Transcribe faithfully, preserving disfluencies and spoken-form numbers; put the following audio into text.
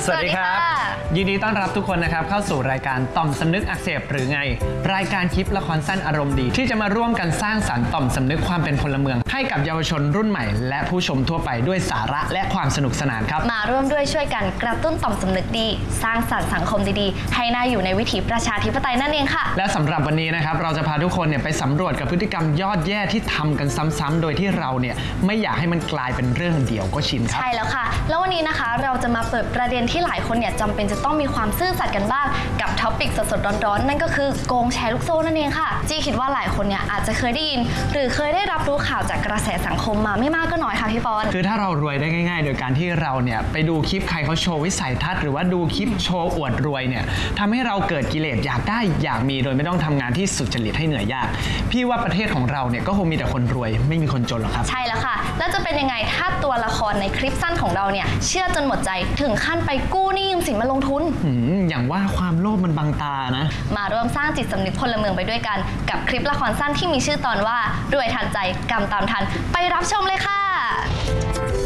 สวัสดีครับยินดีต้อนรับทุกคนนะครับเข้าสู่รายการต่อมสำนึกอักเสบหรือไงรายการคลิปละครสั้นอารมณ์ดีที่จะมาร่วมกันสร้างสรรค์ต่อมสำนึกความเป็นพลเมืองให้กับเยาวชนรุ่นใหม่และผู้ชมทั่วไปด้วยสาระและความสนุกสนานครับมาร่วมด้วยช่วยกันกระตุ้นต่อมสำนึกดีสร้างสรรค์สังคมดีๆให้น่าอยู่ในวิถีประชาธิปไตยนั่นเองค่ะและสำหรับวันนี้นะครับเราจะพาทุกคนเนี่ยไปสำรวจกับพฤติกรรมยอดแย่ที่ทำกันซ้ำๆโดยที่เราเนี่ยไม่อยากให้มันกลายเป็นเรื่องเดียวก็ชินครับใช่แล้วค่ะแล้ววันนี้นะคะเราจะมาเปิดประเด็นที่หลายคนเนี่ยจำเป็นจะต้องมีความซื่อสัตย์กันบ้างกับท็อปิกสดๆร้อนๆนั่นก็คือโกงแชร์ลูกโซ่นั่นเองค่ะจี้คิดว่าหลายคนเนี่ยอาจจะเคยได้ยินหรือเคยได้รับรู้ข่าวจากกระแสสังคมมาไม่มากก็น้อยค่ะพี่ปอนคือถ้าเรารวยได้ง่ายๆโดยการที่เราเนี่ยไปดูคลิปใครเขาโชว์วิสัยทัศน์หรือว่าดูคลิปโชว์อวดรวยเนี่ยทำให้เราเกิดกิเลสอยากได้อยากมีโดยไม่ต้องทำงานที่สุจริตให้เหนื่อยยากพี่ว่าประเทศของเราเนี่ยก็คงมีแต่คนรวยไม่มีคนจนหรอกครับใช่แล้วค่ะแล้วจะเป็นยังไงถ้าตัวละครในคลิปสั้นของเราเนี่ยเชื่อจนหมดใจถึงขั้นไปกู้หนี้ยืมสินมาลงทุนอย่างว่าความโลภมันบังตานะมาร่วมสร้างจิตสำนึกพลเมืองไปด้วยกันกับคลิปละครสั้นที่มีชื่อตอนว่ารวยทันใจกำตามทันไปรับชมเลยค่ะ